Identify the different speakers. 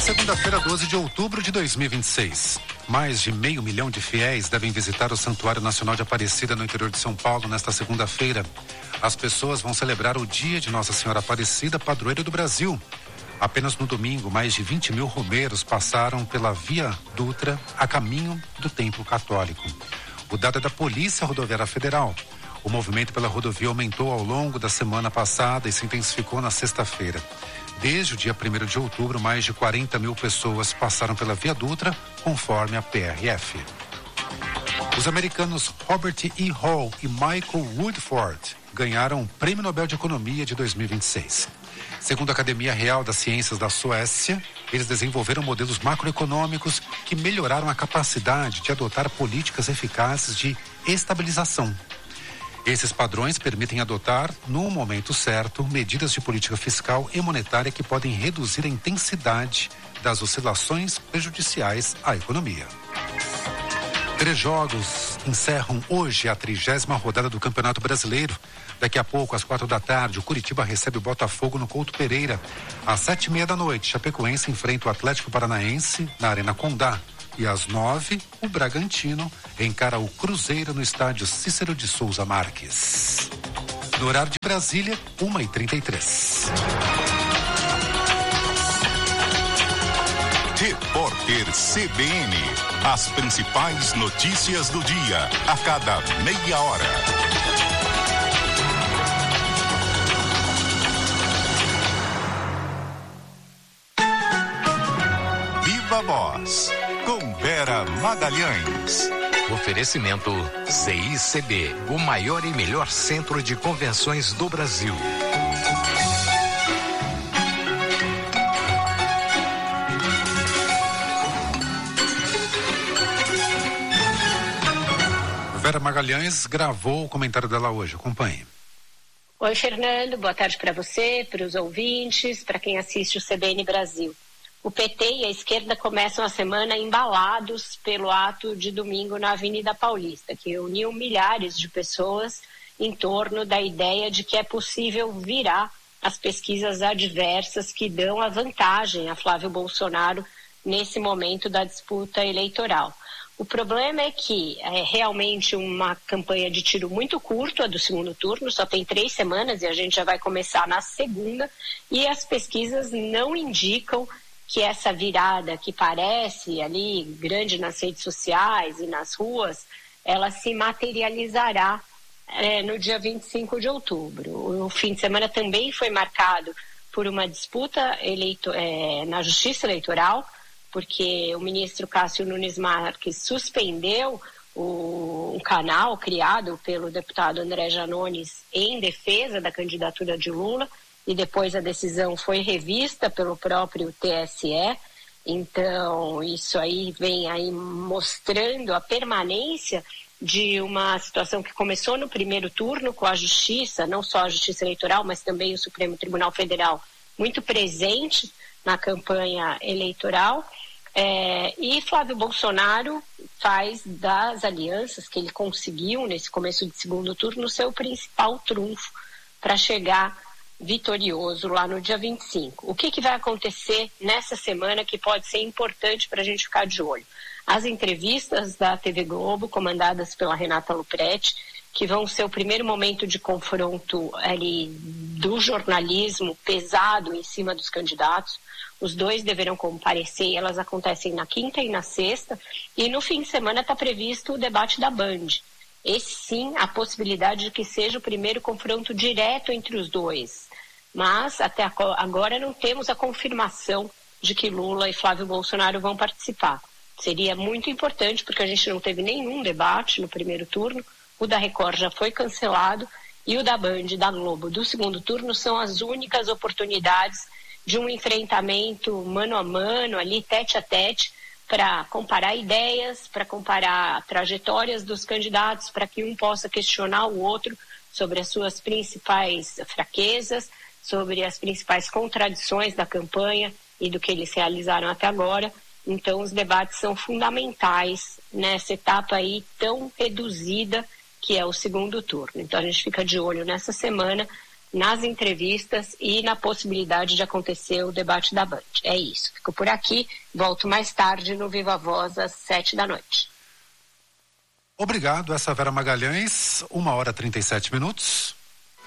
Speaker 1: Segunda-feira, 12 de outubro de 2026. Mais de 500 mil de fiéis devem visitar o Santuário Nacional de Aparecida no interior de São Paulo nesta segunda-feira. As pessoas vão celebrar o dia de Nossa Senhora Aparecida, padroeira do Brasil. Apenas no domingo, mais de 20 mil romeiros passaram pela Via Dutra a caminho do Templo Católico. O dado é da Polícia Rodoviária Federal. O movimento pela rodovia aumentou ao longo da semana passada e se intensificou na sexta-feira. Desde o dia 1º de outubro, mais de 40 mil pessoas passaram pela Via Dutra, conforme a PRF. Os americanos Robert E. Hall e Michael Woodford ganharam o Prêmio Nobel de Economia de 2026. Segundo a Academia Real das Ciências da Suécia, eles desenvolveram modelos macroeconômicos que melhoraram a capacidade de adotar políticas eficazes de estabilização. Esses padrões permitem adotar, no momento certo, medidas de política fiscal e monetária que podem reduzir a intensidade das oscilações prejudiciais à economia. 3 jogos encerram hoje a 30ª rodada do Campeonato Brasileiro. Daqui a pouco, às 16h, o Curitiba recebe o Botafogo no Couto Pereira. Às 19h30, Chapecoense enfrenta o Atlético Paranaense na Arena Condá. E às 9h, o Bragantino encara o Cruzeiro no estádio Cícero de Souza Marques. No horário de Brasília, 1h33.
Speaker 2: Repórter CBN. As principais notícias do dia, a cada meia hora. Viva Voz, com Vera Magalhães.
Speaker 3: Oferecimento CICB, o maior e melhor centro de convenções do Brasil.
Speaker 1: Vera Magalhães gravou o comentário dela hoje. Acompanhe.
Speaker 4: Oi, Fernando. Boa tarde para você, para os ouvintes, para quem assiste o CBN Brasil. O PT e a esquerda começam a semana embalados pelo ato de domingo na Avenida Paulista, que uniu milhares de pessoas em torno da ideia de que é possível virar as pesquisas adversas que dão a vantagem a Flávio Bolsonaro nesse momento da disputa eleitoral. O problema é que é realmente uma campanha de tiro muito curto, a do segundo turno, só tem 3 semanas e a gente já vai começar na segunda, e as pesquisas não indicam que essa virada que parece ali grande nas redes sociais e nas ruas, ela se materializará no dia 25 de outubro. O fim de semana também foi marcado por uma disputa na Justiça Eleitoral, porque o ministro Cássio Nunes Marques suspendeu um canal criado pelo deputado André Janones em defesa da candidatura de Lula, e depois a decisão foi revista pelo próprio TSE. Então, isso aí vem aí mostrando a permanência de uma situação que começou no primeiro turno com a Justiça, não só a Justiça Eleitoral, mas também o Supremo Tribunal Federal, muito presente na campanha eleitoral. E Flávio Bolsonaro faz das alianças que ele conseguiu nesse começo de segundo turno o seu principal trunfo para chegar vitorioso lá no dia 25. O que vai acontecer nessa semana que pode ser importante para a gente ficar de olho? As entrevistas da TV Globo, comandadas pela Renata Luprete, que vão ser o primeiro momento de confronto ali do jornalismo pesado em cima dos candidatos. Os dois deverão comparecer, elas acontecem na quinta e na sexta, e no fim de semana está previsto o debate da Band. Esse sim, a possibilidade de que seja o primeiro confronto direto entre os dois. Mas até agora não temos a confirmação de que Lula e Flávio Bolsonaro vão participar. Seria muito importante, porque a gente não teve nenhum debate no primeiro turno, o da Record já foi cancelado, e o da Band e da Globo do segundo turno são as únicas oportunidades de um enfrentamento mano a mano, ali tete a tete, para comparar ideias, para comparar trajetórias dos candidatos, para que um possa questionar o outro sobre as suas principais fraquezas, sobre as principais contradições da campanha e do que eles realizaram até agora. Então, os debates são fundamentais nessa etapa aí tão reduzida que é o segundo turno. Então, a gente fica de olho nessa semana nas entrevistas e na possibilidade de acontecer o debate da Band. É isso. Fico por aqui. Volto mais tarde no Viva Voz às 19h.
Speaker 1: Obrigado. Essa é Vera Magalhães, 1h37.